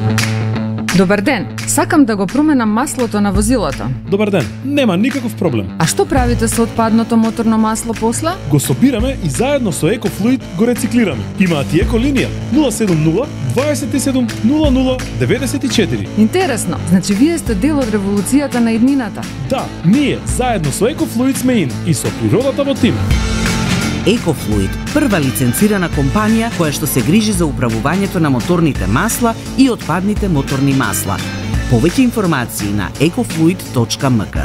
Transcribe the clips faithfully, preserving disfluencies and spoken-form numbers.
Добар ден, сакам да го променам маслото на возилото. Добар ден, нема никаков проблем. А што правите со отпадното моторно масло после? Го собираме и заедно со EcoFluid го рециклираме. Имаат и еко линија нула седум нула дваесет и седум нула нула деветдесет и четири. Интересно, значи вие сте дел од револуцијата на иднината. Да, ние заедно со EcoFluid сме ин и со природата во тим. EcoFluid, прва лиценцирана компанија која што се грижи за управувањето на моторните масла и отпадните моторни масла. Повеќе информации на ecofluid точка ем ка.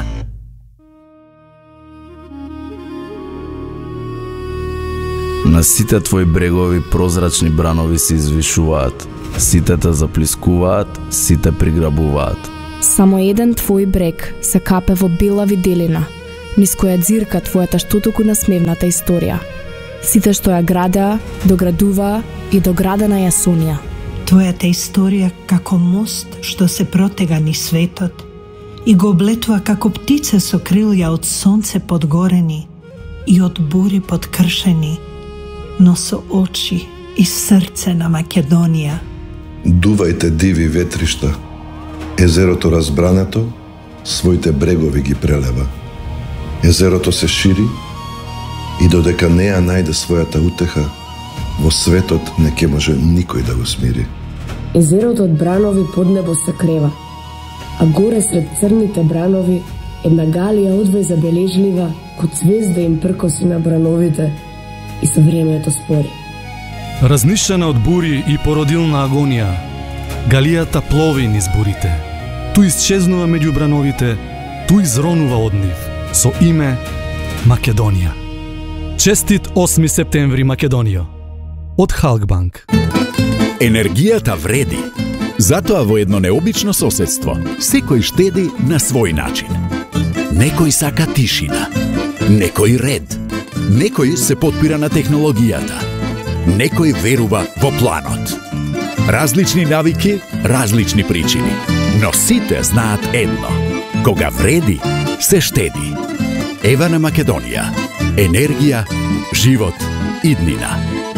На сите твои брегови прозрачни бранови се извишуваат. Сите те заплискуваат, сите приграбуваат. Само еден твој брег се капе во бела виделина, низ која дзирка твојата штотоку насмевната историја. Сите што ја градеа, доградуваа и доградена ја сонија. Твојата историја како мост што се протега низ светот и го облетува како птице со крилја од сонце подгорени и од бури подкршени, но со очи и срце на Македонија. Дувајте диви ветришта, езерото разбрането своите брегови ги прелева. Езерото се шири и додека не ја најде својата утеха, во светот не ќе може никој да го смири. Езерото од бранови под небо се крева, а горе сред црните бранови една галија одвој забележлива, ко цвезда им пркоси на брановите и со времето спори. Разнишена од бури и породилна агонија, галијата плови низ бурите. Ту исчезнува меѓу брановите, ту изронува од нив, со име Македонија. Честит осми септември, Македонија! Од Халкбанк. Енергијата вреди. Затоа во едно необично соседство секој штеди на свој начин. Некој сака тишина, некој ред, некој се потпира на технологијата, некој верува во планот. Различни навики, различни причини, но сите знаат едно. Кога вреди, се штеди. Ева на Македонија. Енергија, живот, иднина.